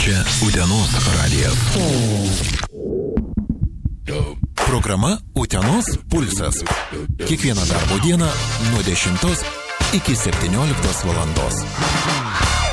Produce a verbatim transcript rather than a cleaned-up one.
Čia Utenos radijas. Programa Utenos pulsas. Kiekvieną darbo dieną nuo dešimtos iki septynioliktos valandos.